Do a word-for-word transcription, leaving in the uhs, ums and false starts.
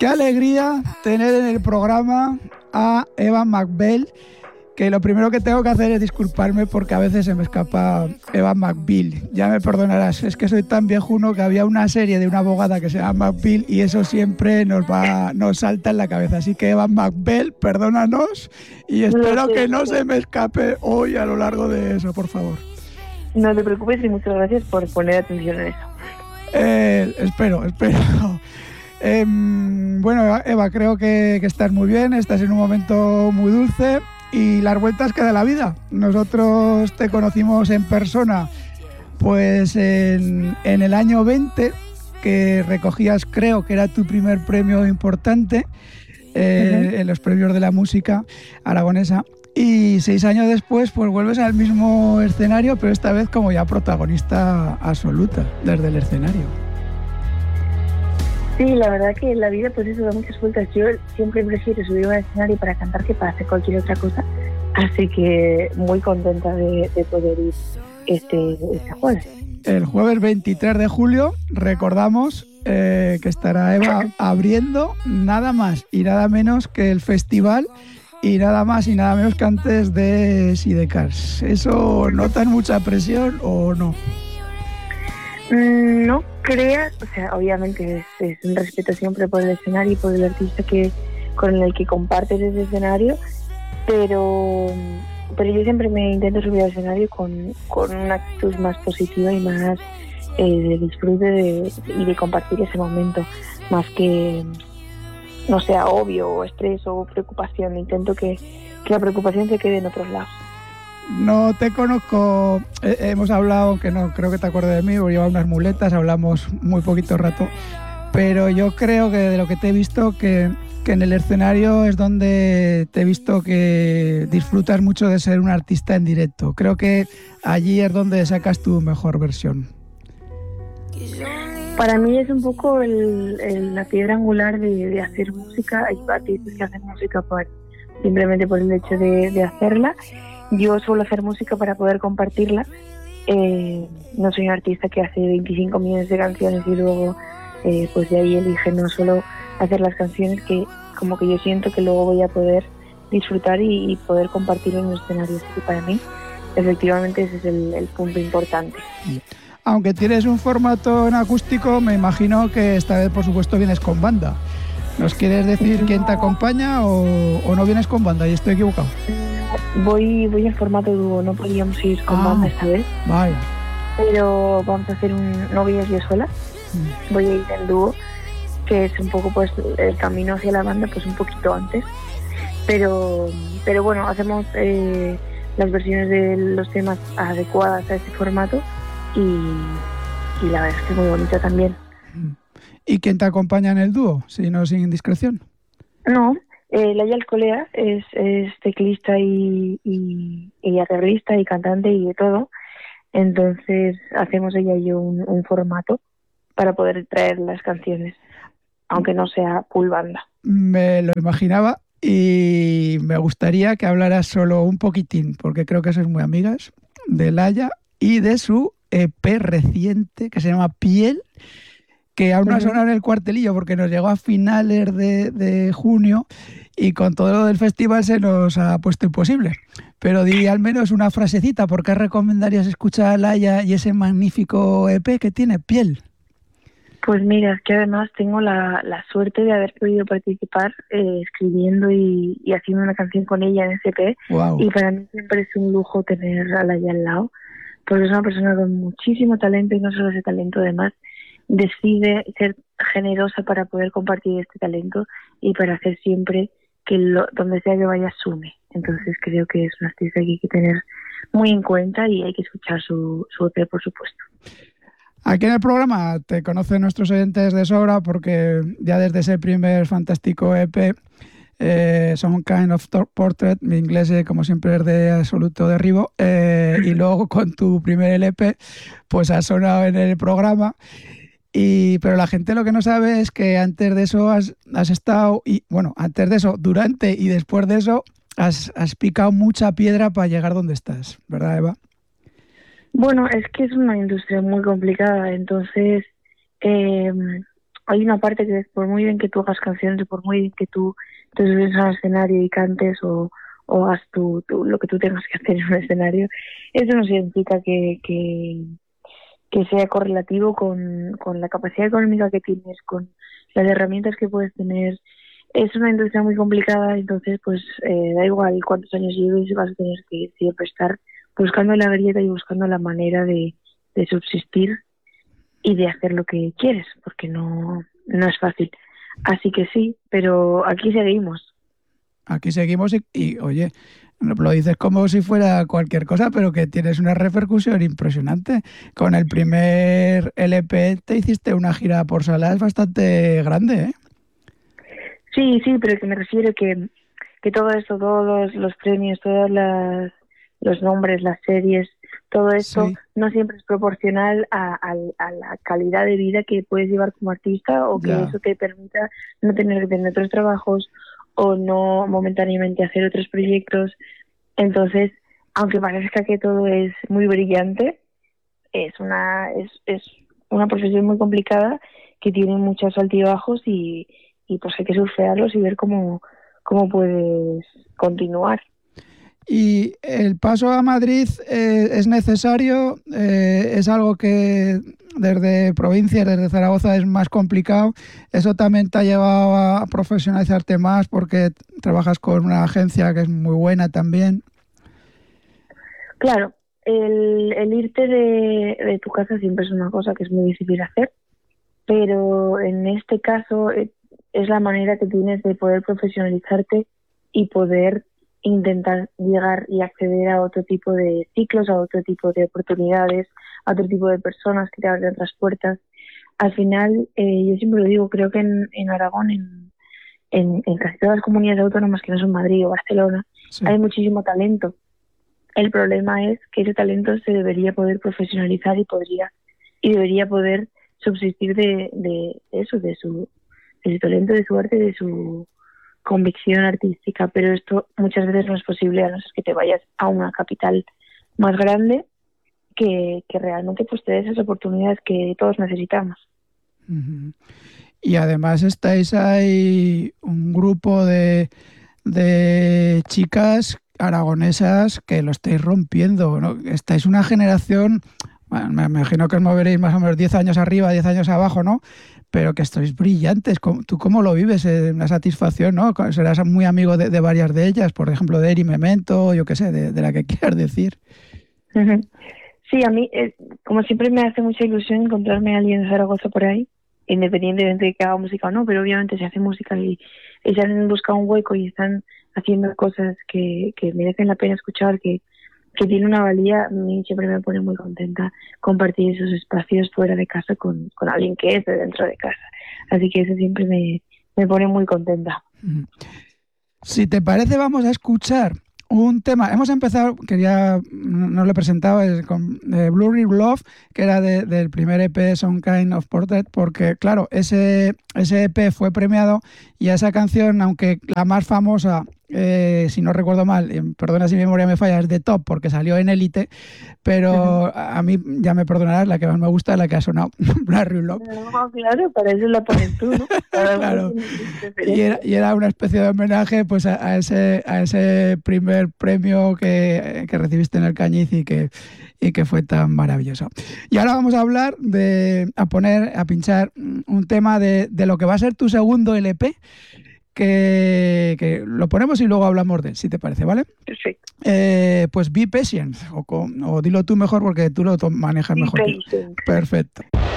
Qué alegría tener en el programa a Eva McBell, que lo primero que tengo que hacer es disculparme porque a veces se me escapa Eva McBeal. Ya me perdonarás, es que soy tan viejuno que había una serie de una abogada que se llama McBeal y eso siempre nos va, nos salta en la cabeza. Así que Eva McBell, perdónanos y espero que no se me escape hoy a lo largo de eso, por favor. No te preocupes y muchas gracias por poner atención en eso. Eh, espero, espero. Eh, bueno, Eva, creo que, que estás muy bien, estás en un momento muy dulce. Y las vueltas que da la vida. Nosotros te conocimos en persona pues en, en el año veinte, que recogías, creo que era tu primer premio importante eh, uh-huh. en los premios de la música aragonesa. Y seis años después pues vuelves al mismo escenario, pero esta vez como ya protagonista absoluta desde el escenario. Sí, la verdad que la vida pues eso da muchas vueltas. Yo siempre prefiero subir al escenario para cantar que para hacer cualquier otra cosa. Así que muy contenta de, de poder ir este, este jueves. El jueves veintitrés de julio, recordamos eh, que estará Eva abriendo nada más y nada menos que el festival y nada más y nada menos que antes de Sidecars. ¿Eso notas mucha presión o no? No creas, o sea, obviamente es, es un respeto siempre por el escenario y por el artista que con el que compartes ese escenario, pero pero yo siempre me intento subir al escenario con, con una actitud más positiva y más eh, de disfrute de, y de compartir ese momento, más que no sea obvio o estrés o preocupación. Intento que, que la preocupación se quede en otros lados. No te conozco, eh, hemos hablado, que no creo que te acuerdes de mí, porque llevo unas muletas, hablamos muy poquito rato, pero yo creo que de lo que te he visto, que, que en el escenario es donde te he visto que disfrutas mucho de ser un artista en directo. Creo que allí es donde sacas tu mejor versión. Para mí es un poco el, el, la piedra angular de, de hacer música. Hay artistas que hacen música por, simplemente por el hecho de, de hacerla. Yo suelo hacer música para poder compartirla. Eh, no soy un artista que hace veinticinco millones de canciones y luego eh, pues de ahí elige no solo hacer las canciones que como que yo siento que luego voy a poder disfrutar y, y poder compartir en un escenario. Así que para mí efectivamente ese es el, el punto importante. Aunque tienes un formato en acústico, me imagino que esta vez por supuesto vienes con banda. ¿Nos quieres decir no. quién te acompaña o, o no vienes con banda y estoy equivocado? Voy voy en formato dúo, no podíamos ir con ah, banda esta vez. Vaya. Pero vamos a hacer un... No voy a ir yo sola, mm. voy a ir en dúo, que es un poco pues el camino hacia la banda pues un poquito antes. Pero pero bueno, hacemos eh, las versiones de los temas adecuadas a ese formato y, y la verdad es que es muy bonita también. ¿Y quién te acompaña en el dúo, si no sin indiscreción? No, eh, Laia Alcolea es, es teclista y, y, y arreglista y cantante y de todo. Entonces hacemos ella y yo un, un formato para poder traer las canciones, aunque no sea full banda. Me lo imaginaba y me gustaría que hablaras solo un poquitín, porque creo que sois muy amigas, de Laia y de su E P reciente que se llama Piel, que aún no ha sonado en el cuartelillo porque nos llegó a finales de, de junio y con todo lo del festival se nos ha puesto imposible. Pero di al menos una frasecita, ¿por qué recomendarías escuchar a Laia y ese magnífico E P que tiene, Piel? Pues mira, es que además tengo la, la suerte de haber podido participar eh, escribiendo y, y haciendo una canción con ella en ese E P. Wow. Y para mí siempre es un lujo tener a Laia al lado, porque es una persona con muchísimo talento y no solo ese talento, además decide ser generosa para poder compartir este talento y para hacer siempre que lo, donde sea que vaya sume. Entonces creo que es una artista que hay que tener muy en cuenta y hay que escuchar su, su E P, por supuesto. Aquí en el programa te conocen nuestros oyentes de sobra porque ya desde ese primer fantástico E P, eh, Some Kind of Portrait, mi inglés como siempre es de absoluto derribo, eh, y luego con tu primer L P pues has sonado en el programa. Y, pero la gente lo que no sabe es que antes de eso has, has estado, y bueno, antes de eso, durante y después de eso, has, has picado mucha piedra para llegar donde estás, ¿verdad, Eva? Bueno, es que es una industria muy complicada, entonces eh, hay una parte que por muy bien que tú hagas canciones, por muy bien que tú te subes al escenario y cantes o, o hagas tú, tú, lo que tú tengas que hacer en un escenario, eso no significa que, que, que sea correlativo con, con la capacidad económica que tienes, con las herramientas que puedes tener. Es una industria muy complicada, entonces pues eh, da igual cuántos años lleves, vas a tener que siempre estar buscando la grieta y buscando la manera de, de subsistir y de hacer lo que quieres, porque no, no es fácil. Así que sí, pero aquí seguimos. Aquí seguimos y, y, oye, lo dices como si fuera cualquier cosa, pero que tienes una repercusión impresionante. Con el primer L P te hiciste una gira por salas bastante grande, ¿eh? Sí, sí, pero que me refiero que, que todo esto, todos los, los premios, todos las, los nombres, las series, todo esto sí. no siempre es proporcional a, a, a la calidad de vida que puedes llevar como artista o que ya. Eso te permita no tener que tener otros trabajos o no momentáneamente hacer otros proyectos. Entonces, aunque parezca que todo es muy brillante, es una es, es una profesión muy complicada que tiene muchos altibajos y, y pues hay que surfearlos y ver cómo, cómo puedes continuar. ¿Y el paso a Madrid eh, es necesario? Eh, ¿Es algo que desde provincias, desde Zaragoza es más complicado? ¿Eso también te ha llevado a profesionalizarte más porque trabajas con una agencia que es muy buena también? Claro, el, el irte de, de tu casa siempre es una cosa que es muy difícil hacer, pero en este caso es la manera que tienes de poder profesionalizarte y poder intentar llegar y acceder a otro tipo de ciclos, a otro tipo de oportunidades, a otro tipo de personas que te abren otras puertas. Al final, eh, yo siempre lo digo, creo que en, en Aragón, en, en, en casi todas las comunidades autónomas que no son Madrid o Barcelona, sí. hay muchísimo talento. El problema es que ese talento se debería poder profesionalizar y podría y debería poder subsistir de, de eso, de su, de su talento, de su arte, de su convicción artística, pero esto muchas veces no es posible a no ser que te vayas a una capital más grande que, que realmente pues te dé esas oportunidades que todos necesitamos. Uh-huh. Y además estáis ahí un grupo de, de chicas aragonesas que lo estáis rompiendo, ¿no? Estáis una generación, bueno, me imagino que os moveréis más o menos diez años arriba, diez años abajo, ¿no? Pero que estáis brillantes. ¿Tú cómo lo vives? Eh, una satisfacción, ¿no? Serás muy amigo de, de varias de ellas, por ejemplo, de Eri Memento, yo qué sé, de, de la que quieras decir. Uh-huh. Sí, a mí, eh, como siempre me hace mucha ilusión encontrarme a alguien de Zaragoza por ahí, independientemente de que haga música o no, pero obviamente se hace música y ellas han buscado un hueco y están haciendo cosas que, que merecen la pena escuchar, que que tiene una valía. A mí siempre me pone muy contenta compartir esos espacios fuera de casa con, con alguien que es de dentro de casa. Así que eso siempre me, me pone muy contenta. Si te parece, vamos a escuchar un tema. Hemos empezado, quería, no lo he presentado, es con eh, Blurry Love, que era de, del primer E P Some Kind of Portrait, porque claro, ese, ese E P fue premiado y a esa canción, aunque la más famosa, eh, si no recuerdo mal, eh, perdona si mi memoria me falla, es de Top, porque salió en Élite, pero uh-huh. a, a mí ya me perdonarás, la que más me gusta es la que ha sonado, Blurry Love. No, claro, para eso la pones tú, ¿no? Claro. Y era, y era una especie de homenaje pues a, a ese a ese primer premio que, que recibiste en el Cañiz y que, y que fue tan maravilloso. Y ahora vamos a hablar de, a poner, a pinchar un tema de, de lo que va a ser tu segundo L P, que, que lo ponemos y luego hablamos de él, si te parece, ¿vale? Perfecto. Eh, pues Be Patient, o, o dilo tú mejor porque tú lo manejas Be mejor. Patient. Perfecto.